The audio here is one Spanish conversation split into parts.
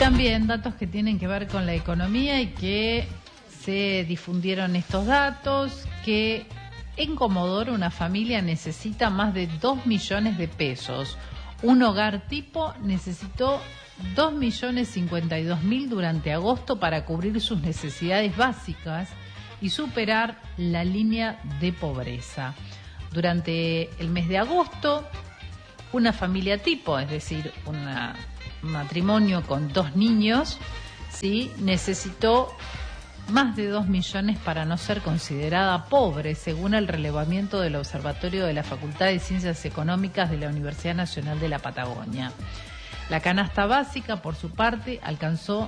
también datos que tienen que ver con la economía y que se difundieron estos datos, que en Comodoro una familia necesita más de 2 millones de pesos. Un hogar tipo necesitó 2.052.000 durante agosto para cubrir sus necesidades básicas y superar la línea de pobreza. Durante el mes de agosto, una familia tipo, es decir, un matrimonio con 2 niños, ¿sí?, necesitó más de 2 millones para no ser considerada pobre, según el relevamiento del Observatorio de la Facultad de Ciencias Económicas de la Universidad Nacional de la Patagonia. La canasta básica, por su parte, alcanzó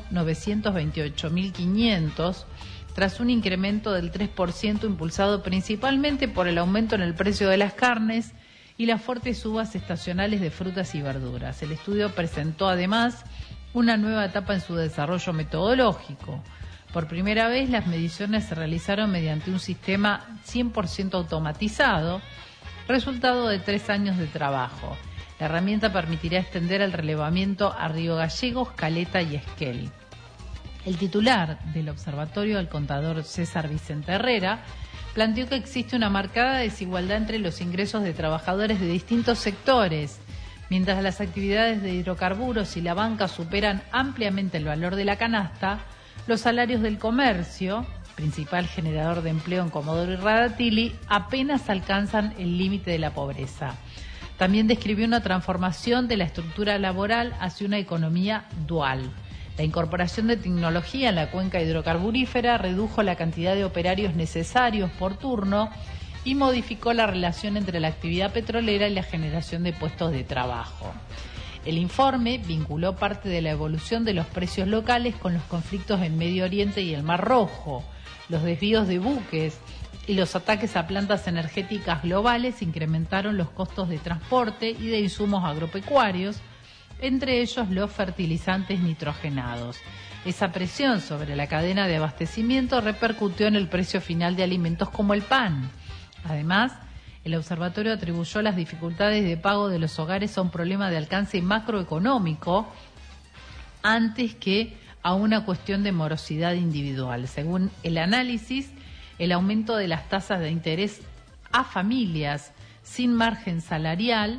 928.500, tras un incremento del 3% impulsado principalmente por el aumento en el precio de las carnes y las fuertes subas estacionales de frutas y verduras. El estudio presentó además una nueva etapa en su desarrollo metodológico. Por primera vez, las mediciones se realizaron mediante un sistema 100% automatizado, resultado de 3 años de trabajo. La herramienta permitirá extender el relevamiento a Río Gallegos, Caleta y Esquel. El titular del observatorio, el contador César Vicente Herrera, planteó que existe una marcada desigualdad entre los ingresos de trabajadores de distintos sectores. Mientras las actividades de hidrocarburos y la banca superan ampliamente el valor de la canasta, los salarios del comercio, principal generador de empleo en Comodoro y Radatili, apenas alcanzan el límite de la pobreza. También describió una transformación de la estructura laboral hacia una economía dual. La incorporación de tecnología en la cuenca hidrocarburífera redujo la cantidad de operarios necesarios por turno y modificó la relación entre la actividad petrolera y la generación de puestos de trabajo. El informe vinculó parte de la evolución de los precios locales con los conflictos en Medio Oriente y el Mar Rojo. Los desvíos de buques y los ataques a plantas energéticas globales incrementaron los costos de transporte y de insumos agropecuarios, entre ellos los fertilizantes nitrogenados. Esa presión sobre la cadena de abastecimiento repercutió en el precio final de alimentos como el pan. Además, el observatorio atribuyó las dificultades de pago de los hogares a un problema de alcance macroeconómico antes que a una cuestión de morosidad individual. Según el análisis, el aumento de las tasas de interés a familias sin margen salarial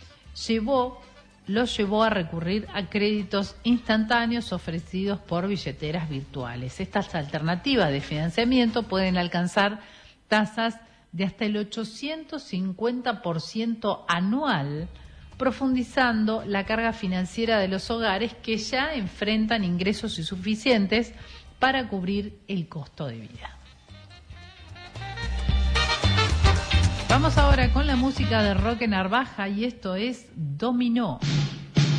los llevó a recurrir a créditos instantáneos ofrecidos por billeteras virtuales. Estas alternativas de financiamiento pueden alcanzar tasas de hasta el 850% anual, profundizando la carga financiera de los hogares que ya enfrentan ingresos insuficientes para cubrir el costo de vida. Vamos ahora con la música de Roque Narvaja y esto es Dominó.